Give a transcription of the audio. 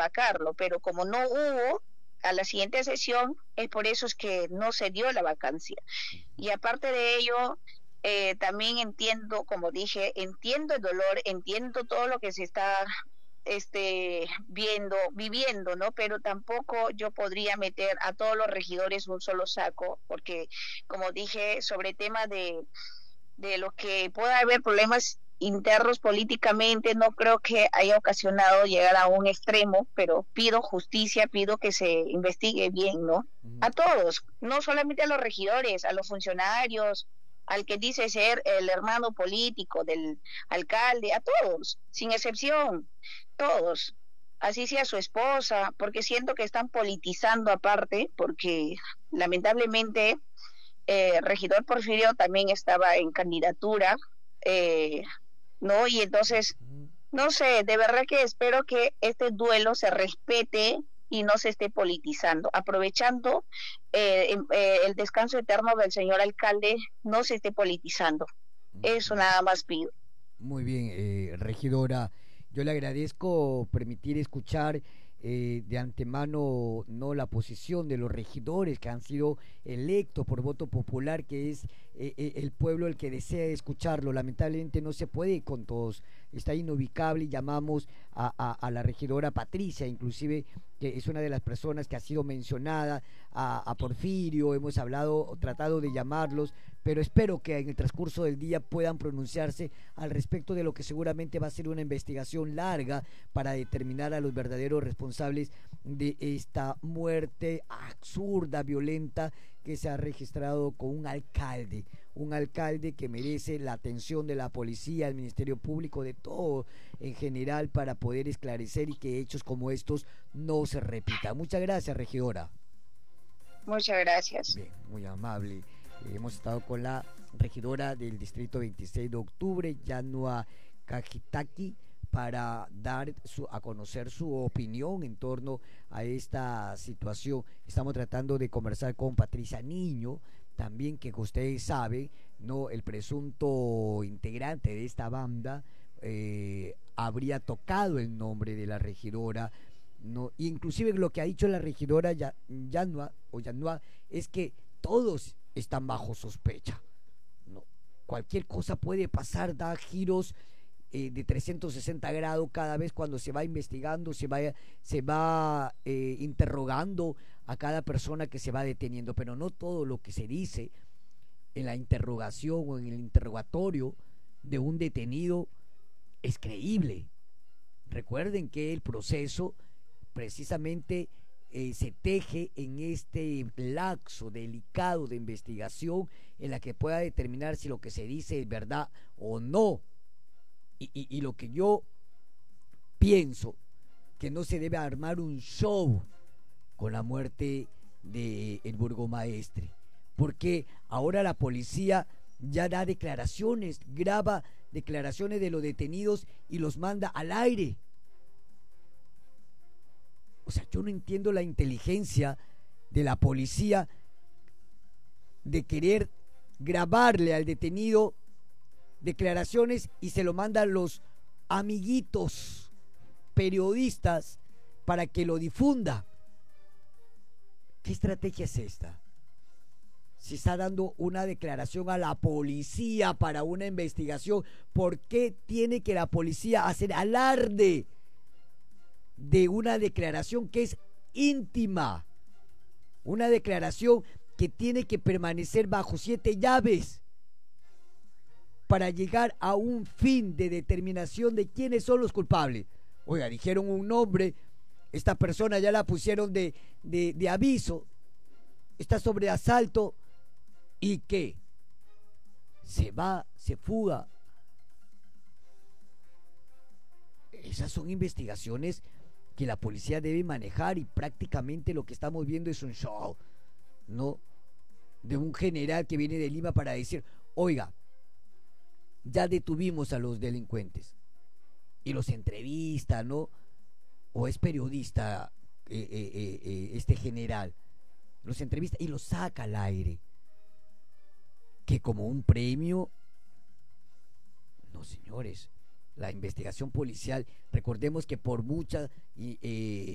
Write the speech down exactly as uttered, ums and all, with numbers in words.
vacarlo, pero como no hubo a la siguiente sesión, es por eso es que no se dio la vacancia. Y aparte de ello, eh, también entiendo, como dije, entiendo el dolor, entiendo todo lo que se está este viendo, viviendo, ¿no? Pero tampoco yo podría meter a todos los regidores en un solo saco, porque como dije, sobre tema de, de lo que pueda haber problemas internos políticamente, no creo que haya ocasionado llegar a un extremo, pero pido justicia, pido que se investigue bien, ¿no? Ujú. A todos, no solamente a los regidores, a los funcionarios, al que dice ser el hermano político del alcalde, a todos, sin excepción, todos, así sea su esposa, porque siento que están politizando aparte, porque lamentablemente eh, regidor Porfirio también estaba en candidatura, eh, ¿no? Y entonces, Ujú. no sé, de verdad que espero que este duelo se respete y no se esté politizando, aprovechando eh, em- eh, el descanso eterno del señor alcalde, no se esté politizando. Eso Ujú. nada más pido. Muy bien, eh, regidora, yo le agradezco permitir escuchar eh, de antemano no la posición de los regidores que han sido electos por voto popular, que es eh, eh, el pueblo el que desea escucharlo. Lamentablemente no se puede con todos, está inubicable y llamamos a, a, a la regidora Patricia, inclusive que es una de las personas que ha sido mencionada, a, a Porfirio, hemos hablado, tratado de llamarlos, pero espero que en el transcurso del día puedan pronunciarse al respecto de lo que seguramente va a ser una investigación larga para determinar a los verdaderos responsables de esta muerte absurda, violenta que se ha registrado con un alcalde, un alcalde que merece la atención de la policía, del Ministerio Público, de todo en general para poder esclarecer y que hechos como estos no se repitan. Muchas gracias, regidora. Muchas gracias. Bien, muy amable. Eh, hemos estado con la regidora del distrito veintiséis de octubre, Yanua Kajitaki, para dar su, a conocer su opinión en torno a esta situación. Estamos tratando de conversar con Patricia Niño, también que ustedes saben, no, el presunto integrante de esta banda eh, habría tocado el nombre de la regidora, no, inclusive lo que ha dicho la regidora Ya- Yanua o Yanua es que todos están bajo sospecha. No, cualquier cosa puede pasar, da giros eh, de trescientos sesenta grados cada vez cuando se va investigando, se va, se va eh, interrogando a cada persona que se va deteniendo, pero no todo lo que se dice en la interrogación o en el interrogatorio de un detenido es creíble. Recuerden que el proceso precisamente eh, se teje en este laxo delicado de investigación en la que pueda determinar si lo que se dice es verdad o no. Y, y, y lo que yo pienso, que no se debe armar un show con la muerte del de burgomaestre, porque ahora la policía ya da declaraciones, graba declaraciones de los detenidos y los manda al aire. O sea, yo no entiendo la inteligencia de la policía de querer grabarle al detenido declaraciones y se lo mandan los amiguitos periodistas para que lo difunda. ¿Qué estrategia es esta? Se está dando una declaración a la policía para una investigación. ¿Por qué tiene que la policía hacer alarde de una declaración que es íntima? Una declaración que tiene que permanecer bajo siete llaves para llegar a un fin de determinación de quiénes son los culpables. Oiga, dijeron un nombre, esta persona ya la pusieron de, de, de aviso, está sobre asalto, ¿y qué? Se va, se fuga. Esas son investigaciones que la policía debe manejar y prácticamente lo que estamos viendo es un show, ¿no? De un general que viene de Lima para decir, oiga, ya detuvimos a los delincuentes y los entrevista, ¿no? O es periodista eh, eh, eh, eh, este general, los entrevista y los saca al aire, que como un premio. No, señores, la investigación policial, recordemos que por mucha eh,